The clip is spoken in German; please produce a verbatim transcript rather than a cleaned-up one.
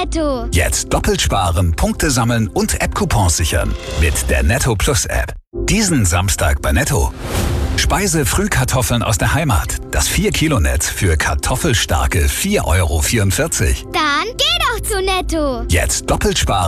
Netto. Jetzt doppelt sparen, Punkte sammeln und App-Coupons sichern. Mit der Netto Plus App. Diesen Samstag bei Netto. Speise Frühkartoffeln aus der Heimat. Das vier Kilo Netz für kartoffelstarke vier Euro vierundvierzig. Dann geh doch zu Netto. Jetzt doppelt sparen.